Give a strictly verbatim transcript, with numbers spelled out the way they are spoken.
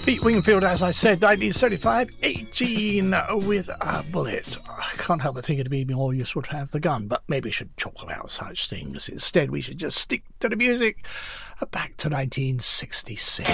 Pete Wingfield, as I said, nineteen seventy-five, eighteen with a bullet. I can't help but think it'd be more useful to have the gun, but maybe we should talk about such things. Instead, we should just stick to the music. Back to nineteen sixty-six.